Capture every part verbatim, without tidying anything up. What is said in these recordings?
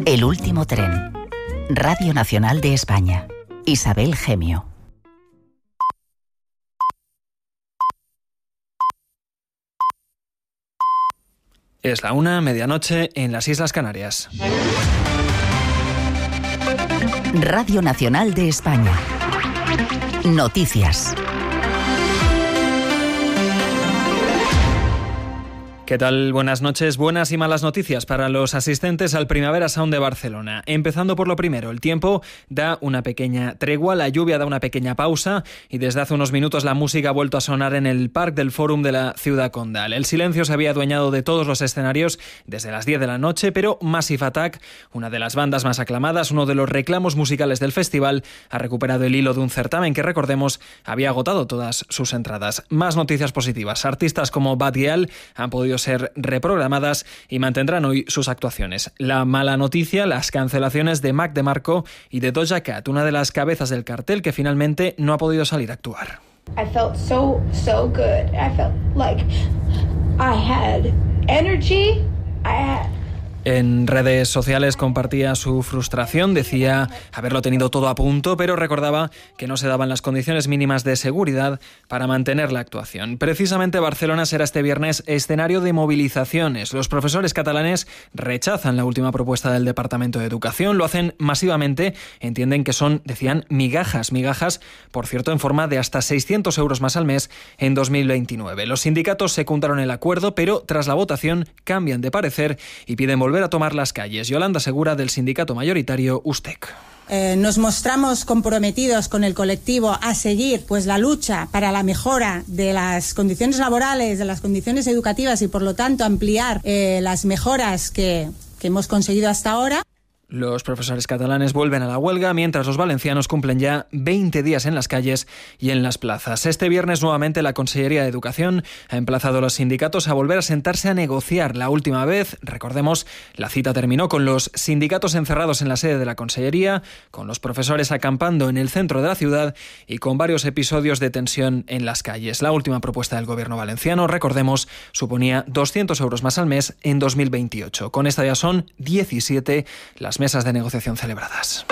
El último tren. Radio Nacional de España. Isabel Gemio. Es la una, medianoche, en las Islas Canarias. Radio Nacional de España. Noticias. ¿Qué tal? Buenas noches. Buenas y malas noticias para los asistentes al Primavera Sound de Barcelona. Empezando por lo primero, el tiempo da una pequeña tregua, la lluvia da una pequeña pausa y desde hace unos minutos la música ha vuelto a sonar en el Parc del Fòrum de la Ciudad Condal. El silencio se había adueñado de todos los escenarios desde las diez de la noche, pero Massive Attack, una de las bandas más aclamadas, uno de los reclamos musicales del festival, ha recuperado el hilo de un certamen que, recordemos, había agotado todas sus entradas. Más noticias positivas. Artistas como Bad Gyal han podido ser reprogramadas y mantendrán hoy sus actuaciones. La mala noticia, las cancelaciones de Mac DeMarco y de Doja Cat, una de las cabezas del cartel que finalmente no ha podido salir a actuar. I felt so, so good. I felt like I had energy. I had... En redes sociales compartía su frustración, decía haberlo tenido todo a punto, pero recordaba que no se daban las condiciones mínimas de seguridad para mantener la actuación. Precisamente Barcelona será este viernes escenario de movilizaciones. Los profesores catalanes rechazan la última propuesta del Departamento de Educación, lo hacen masivamente, entienden que son, decían, migajas, migajas, por cierto, en forma de hasta seiscientos euros más al mes en dos mil veintinueve. Los sindicatos secundaron el acuerdo, pero tras la votación cambian de parecer y piden volver a tomar las calles. Yolanda Segura, del sindicato mayoritario USTEC. Eh, nos mostramos comprometidos con el colectivo a seguir pues la lucha para la mejora de las condiciones laborales, de las condiciones educativas y por lo tanto ampliar eh, las mejoras que, que hemos conseguido hasta ahora. Los profesores catalanes vuelven a la huelga, mientras los valencianos cumplen ya veinte días en las calles y en las plazas. Este viernes, nuevamente, la Consellería de Educación ha emplazado a los sindicatos a volver a sentarse a negociar. La última vez, recordemos, la cita terminó con los sindicatos encerrados en la sede de la Consellería, con los profesores acampando en el centro de la ciudad y con varios episodios de tensión en las calles. La última propuesta del gobierno valenciano, recordemos, suponía doscientos euros más al mes en dos mil veintiocho. Con esta ya son diecisiete las mesas de negociación celebradas.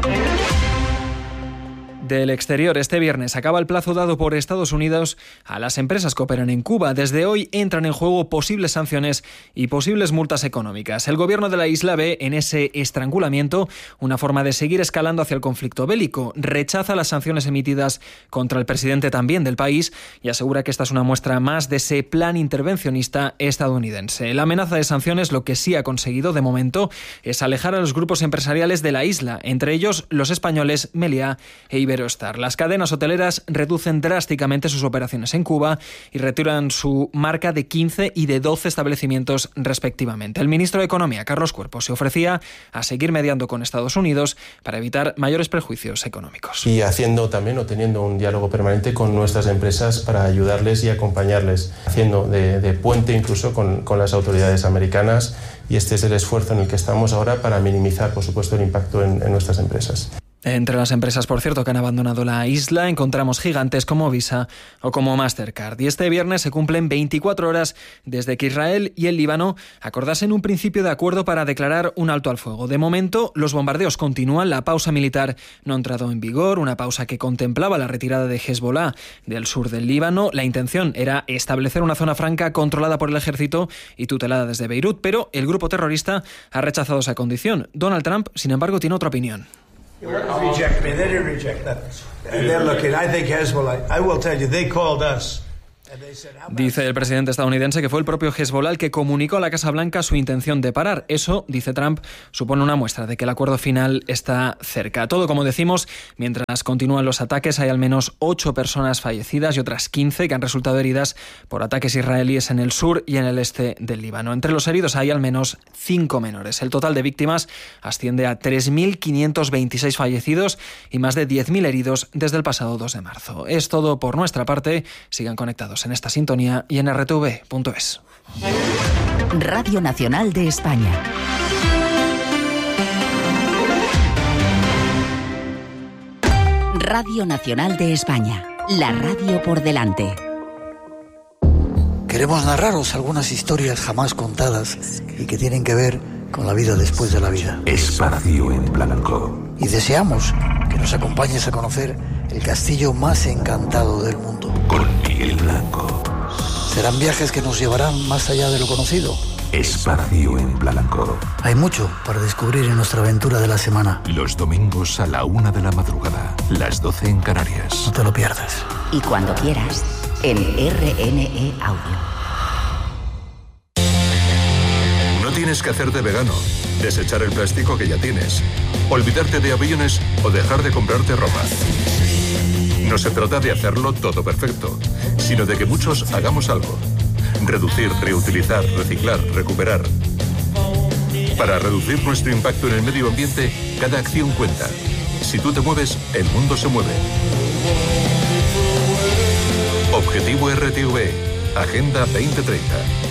Del exterior, este viernes acaba el plazo dado por Estados Unidos a las empresas que operan en Cuba. Desde hoy entran en juego posibles sanciones y posibles multas económicas. El gobierno de la isla ve en ese estrangulamiento una forma de seguir escalando hacia el conflicto bélico. Rechaza las sanciones emitidas contra el presidente también del país y asegura que esta es una muestra más de ese plan intervencionista estadounidense. La amenaza de sanciones, lo que sí ha conseguido de momento, es alejar a los grupos empresariales de la isla, entre ellos los españoles Meliá e Iberostar. Las cadenas hoteleras reducen drásticamente sus operaciones en Cuba y retiran su marca de quince y de doce establecimientos respectivamente. El ministro de Economía, Carlos Cuerpo, se ofrecía a seguir mediando con Estados Unidos para evitar mayores prejuicios económicos. Y haciendo también o teniendo un diálogo permanente con nuestras empresas para ayudarles y acompañarles, haciendo de, de puente incluso con, con las autoridades americanas, y este es el esfuerzo en el que estamos ahora para minimizar, por supuesto, el impacto en, en nuestras empresas. Entre las empresas, por cierto, que han abandonado la isla, encontramos gigantes como Visa o como Mastercard. Y este viernes se cumplen veinticuatro horas desde que Israel y el Líbano acordasen un principio de acuerdo para declarar un alto al fuego. De momento, los bombardeos continúan, la pausa militar no ha entrado en vigor, una pausa que contemplaba la retirada de Hezbollah del sur del Líbano. La intención era establecer una zona franca controlada por el ejército y tutelada desde Beirut, pero el grupo terrorista ha rechazado esa condición. Donald Trump, sin embargo, tiene otra opinión. Reject me. They didn't reject that. And they're looking. I think Hezbollah. I will tell you, they called us. Dice el presidente estadounidense que fue el propio Hezbollah el que comunicó a la Casa Blanca su intención de parar. Eso, dice Trump, supone una muestra de que el acuerdo final está cerca. Todo, como decimos, mientras continúan los ataques, hay al menos ocho personas fallecidas y otras quince que han resultado heridas por ataques israelíes en el sur y en el este del Líbano. Entre los heridos hay al menos cinco menores. El total de víctimas asciende a tres mil quinientos veintiséis fallecidos y más de diez mil heridos desde el pasado dos de marzo. Es todo por nuestra parte. Sigan conectados en esta sintonía y en erre te ve punto es. Radio Nacional de España. Radio Nacional de España. La radio por delante. Queremos narraros algunas historias jamás contadas y que tienen que ver con la vida después de la vida. Espacio en Blanco. Y deseamos que nos acompañes a conocer el castillo más encantado del mundo. Con Miguel Blanco. Serán viajes que nos llevarán más allá de lo conocido. Espacio en Blanco. Hay mucho para descubrir en nuestra aventura de la semana. Los domingos a la una de la madrugada, las doce en Canarias. No te lo pierdas. Y cuando quieras, en R N E Audio. No tienes que hacerte vegano, desechar el plástico que ya tienes, olvidarte de aviones o dejar de comprarte ropa. No se trata de hacerlo todo perfecto, sino de que muchos hagamos algo. Reducir, reutilizar, reciclar, recuperar. Para reducir nuestro impacto en el medio ambiente, cada acción cuenta. Si tú te mueves, el mundo se mueve. Objetivo R T V, Agenda veinte treinta.